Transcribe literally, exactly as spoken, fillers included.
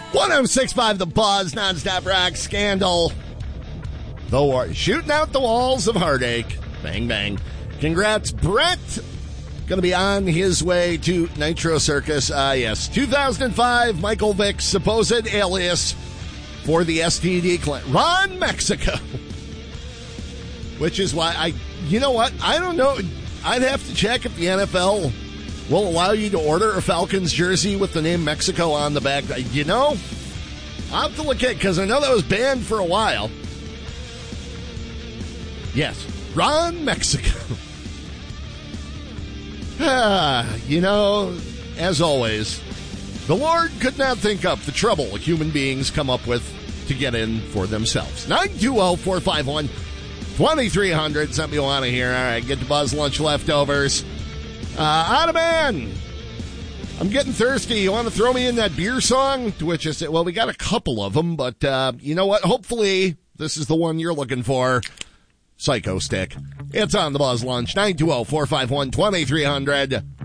one oh six point five The Buzz, nonstop rock scandal. The war, shooting out the walls of heartache. Bang, bang. Congrats, Brett. Going to be on his way to Nitro Circus. Ah, uh, yes. two thousand five, Michael Vick's supposed alias for the S T D clinic. Ron Mexico. Which is why I, you know what? I don't know. I'd have to check if the N F L will allow you to order a Falcons jersey with the name Mexico on the back. You know, I'll have to look at it because I know that was banned for a while. Yes, Ron Mexico. Ah, you know, as always, the Lord could not think up the trouble human beings come up with to get in for themselves. nine two zero, four five one, two three zero zero, something you want to hear. All right, get the Buzz Lunch leftovers. Uh, Ottoman, I'm getting thirsty. You want to throw me in that beer song? To which I said, well, we got a couple of them, but uh, you know what? Hopefully this is the one you're looking for. Psycho Stick. It's on the Buzz Lunch. nine two zero, four five one, two three zero zero.